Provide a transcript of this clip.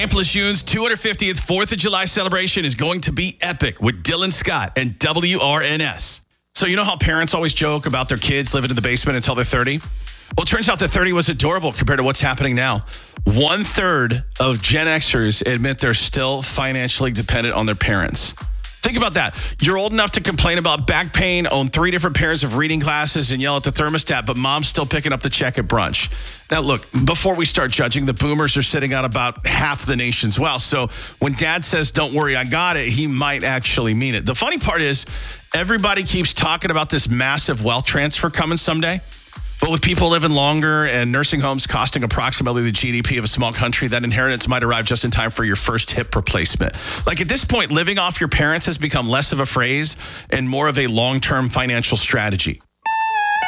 Camp Lejeune's 250th 4th of July celebration is going to be epic with Dylan Scott and WRNS. So you know how parents always joke about their kids living in the basement until they're 30? Well, it turns out that 30 was adorable compared to what's happening now. 1/3 of Gen Xers admit they're still financially dependent on their parents. Think about that. You're old enough to complain about back pain, own 3 different pairs of reading glasses, and yell at the thermostat, but mom's still picking up the check at brunch. Now, look, before we start judging, the boomers are sitting on about half the nation's wealth. So when dad says, don't worry, I got it, he might actually mean it. The funny part is everybody keeps talking about this massive wealth transfer coming someday. But with people living longer and nursing homes costing approximately the GDP of a small country, that inheritance might arrive just in time for your first hip replacement. Like at this point, living off your parents has become less of a phrase and more of a long-term financial strategy.